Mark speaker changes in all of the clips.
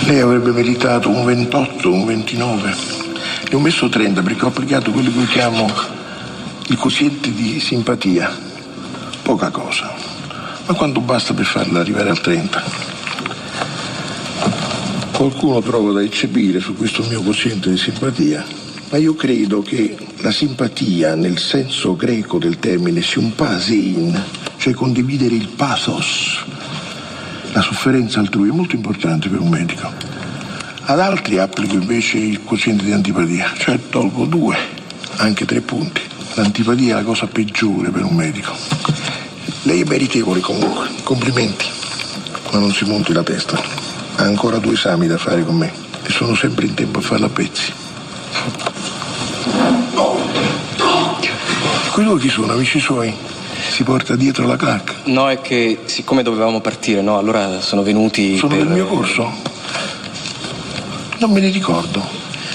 Speaker 1: Lei avrebbe meritato un 28, un 29. Le ho messo 30 perché ho applicato quello che io chiamo il quoziente di simpatia. Poca cosa, ma quanto basta per farla arrivare al 30. Qualcuno trova da eccepire su questo mio quoziente di simpatia, ma io credo che la simpatia nel senso greco del termine sympasin, cioè condividere il pathos, la sofferenza altrui, è molto importante per un medico. Ad altri applico invece il quoziente di antipatia, cioè tolgo 2, anche 3 punti. L'antipatia è la cosa peggiore per un medico. Lei è meritevole comunque, complimenti, ma non si monti la testa. Ha ancora 2 esami da fare con me e sono sempre in tempo a farla a pezzi. Quei 2 chi sono, amici suoi? Si porta dietro la clac?
Speaker 2: No, è che siccome dovevamo partire, no, allora sono venuti.
Speaker 1: Sono del mio corso? Non me ne ricordo.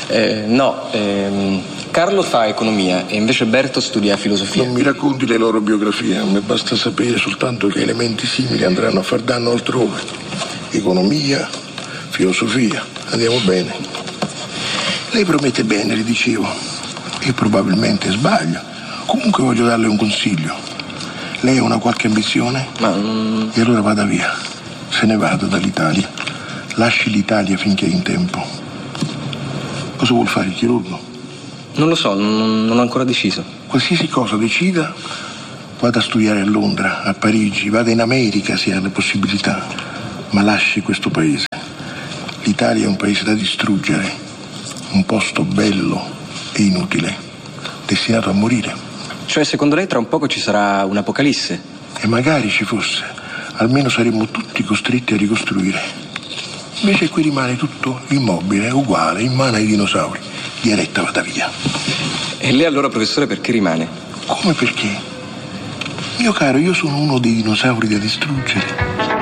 Speaker 2: Carlo fa economia e invece Berto studia filosofia.
Speaker 1: Non mi racconti le loro biografie, a me basta sapere soltanto che elementi simili andranno a far danno altrove. Economia, filosofia, andiamo bene. Lei promette bene, le dicevo, e probabilmente sbaglio. Comunque voglio darle un consiglio. Lei ha una qualche ambizione? E allora vada via. Se ne vada dall'Italia. Lasci l'Italia finché è in tempo. Cosa vuol fare il chirurgo?
Speaker 2: Non lo so, non ho ancora deciso.
Speaker 1: Qualsiasi cosa decida, vada a studiare a Londra, a Parigi, vada in America se ha le possibilità. Ma lasci questo paese. L'Italia è un paese da distruggere. Un posto bello e inutile. Destinato a morire.
Speaker 2: Cioè, secondo lei tra un poco ci sarà un'apocalisse?
Speaker 1: E magari ci fosse, almeno saremmo tutti costretti a ricostruire. Invece qui rimane tutto immobile, uguale, in mano ai dinosauri. Diaretta, vada via.
Speaker 2: E lei allora, professore, perché rimane?
Speaker 1: Come perché? Mio caro, io sono uno dei dinosauri da distruggere.